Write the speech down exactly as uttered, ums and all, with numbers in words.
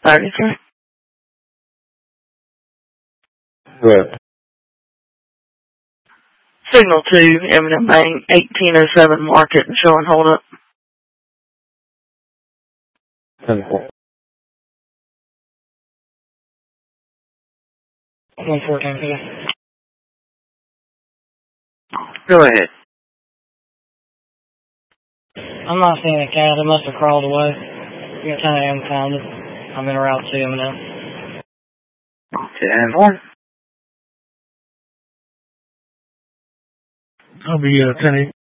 thirty-three. What? Signal two, Eminem Bank, eighteen oh seven Market, showing hold up. ten four. one fourteen, yeah. Go ahead. I'm not seeing a cat. It must have crawled away. You got ten a.m. found it. I'm in route to Eminem. ten four. I'll be uh, ten eight.